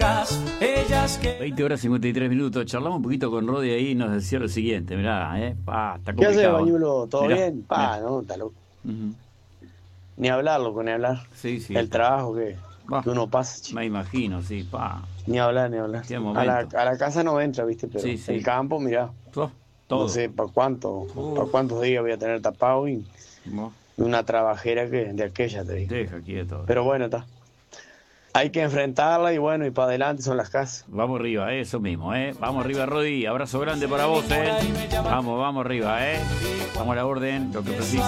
locas, ellas que... 20 horas 53 minutos. Charlamos un poquito con Rodi ahí y nos decía lo siguiente. Mirá, está ¿Qué complicado. hace, Bañulo? ¿Todo Mirá, bien? mirá. No, está loco. Ujú. Ni hablar, loco, ni hablar. Sí, sí. El trabajo que uno pasa, chico. Me imagino, sí. Ni hablar, ni hablar. Qué A momento. la casa no entra, ¿viste? Pero Sí, sí. el campo, mirá. Todo. No sé para cuántos días voy a tener tapado y una trabajera que de aquella, te digo. Deja quieto. Pero bueno, está. Hay que enfrentarla y bueno, y para adelante son las casas. Vamos arriba, eso mismo, Vamos arriba, Rodi. Abrazo grande para vos, Vamos arriba, Vamos a la orden, lo que precisa.